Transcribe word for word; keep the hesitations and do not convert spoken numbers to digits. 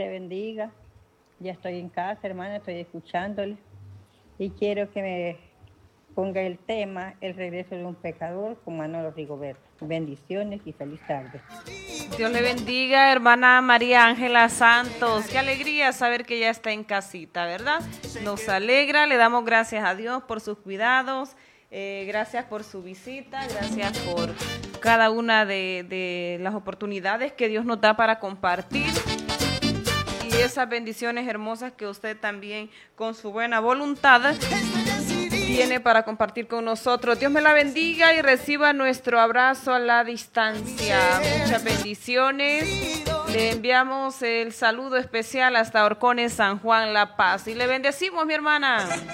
le bendiga. Ya estoy en casa, hermana, estoy escuchándole. Y quiero que me ponga el tema El regreso de un pecador con Manolo Rigoberto. Bendiciones y feliz tarde. Dios le bendiga, hermana María Ángela Santos. Qué alegría saber que ya está en casita, ¿verdad? Nos alegra, le damos gracias a Dios por sus cuidados. Eh, gracias por su visita, gracias por cada una de, de las oportunidades que Dios nos da para compartir y esas bendiciones hermosas que usted también con su buena voluntad tiene para compartir con nosotros. Dios me la bendiga y reciba nuestro abrazo a la distancia. Muchas bendiciones. Le enviamos el saludo especial hasta Orcones, San Juan, La Paz. Y le bendecimos, mi hermana.